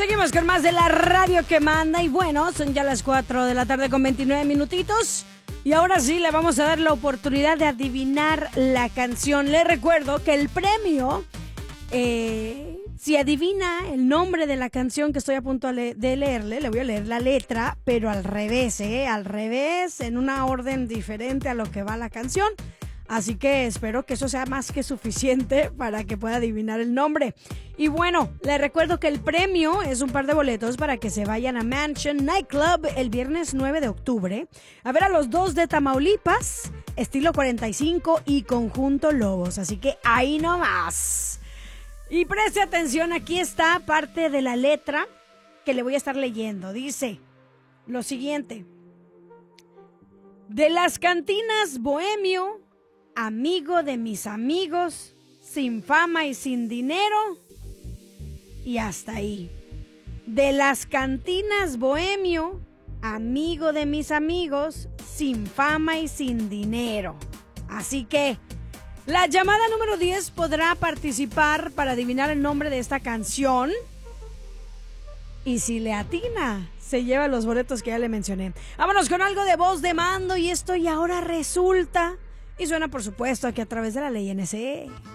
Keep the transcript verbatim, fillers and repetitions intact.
Seguimos con más de la radio que manda y bueno, son ya las cuatro de la tarde con veintinueve minutitos y ahora sí le vamos a dar la oportunidad de adivinar la canción. Le recuerdo que el premio, eh, si adivina el nombre de la canción que estoy a punto de leerle, le voy a leer la letra, pero al revés, ¿eh? Al revés, en una orden diferente a lo que va la canción. Así que espero que eso sea más que suficiente para que pueda adivinar el nombre. Y bueno, les recuerdo que el premio es un par de boletos para que se vayan a Mansion Nightclub el viernes nueve de octubre a ver a los dos de Tamaulipas, Estilo cuarenta y cinco y Conjunto Lobos. Así que ahí nomás. Y preste atención, aquí está parte de la letra que le voy a estar leyendo. Dice lo siguiente: de las cantinas bohemio, amigo de mis amigos, sin fama y sin dinero, y hasta ahí. De las cantinas bohemio, amigo de mis amigos, sin fama y sin dinero. Así que la llamada número diez podrá participar para adivinar el nombre de esta canción. Y si le atina, se lleva los boletos que ya le mencioné. Vámonos con algo de voz de mando y esto y ahora resulta. Y suena por supuesto aquí a través de la ley N C.